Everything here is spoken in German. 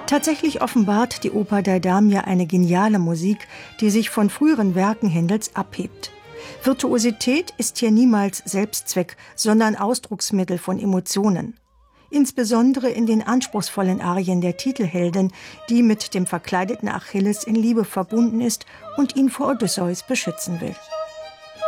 Tatsächlich offenbart die Oper Deidamia eine geniale Musik, die sich von früheren Werken Händels abhebt. Virtuosität ist hier niemals Selbstzweck, sondern Ausdrucksmittel von Emotionen. Insbesondere in den anspruchsvollen Arien der Titelheldin, die mit dem verkleideten Achilles in Liebe verbunden ist und ihn vor Odysseus beschützen will.